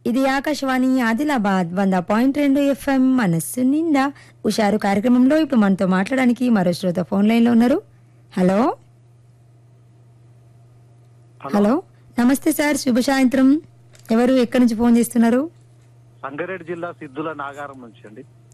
ఇది ఆకాశవాణి ఆదిలాబాద్ 100.2 FM మనస్సు నిండా ఉషారు కార్యక్రమంలో ఇప్పుడు మనతో మాట్లాడడానికి మరో శ్రోత ఫోన్ లైన్ లో ఉన్నారు. హలో హలో నమస్తే సార్, శుభ సాయంత్రం. ఎవరు ఎక్కడి నుంచి ఫోన్ చేస్తున్నారు? సంగారెడ్డి జిల్లా సిద్ధుల నాగారం నుంచి అండి.